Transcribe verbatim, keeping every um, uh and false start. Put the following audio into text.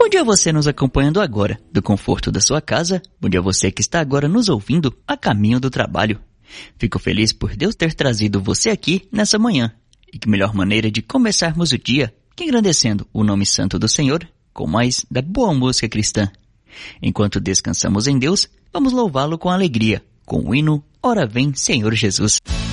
Bom dia a você nos acompanhando agora, do conforto da sua casa. Bom dia a você que está agora nos ouvindo a caminho do trabalho. Fico feliz por Deus ter trazido você aqui nessa manhã. E que melhor maneira de começarmos o dia que agradecendo o nome santo do Senhor com mais da boa música cristã. Enquanto descansamos em Deus, vamos louvá-lo com alegria, com o hino Ora Vem, Senhor Jesus.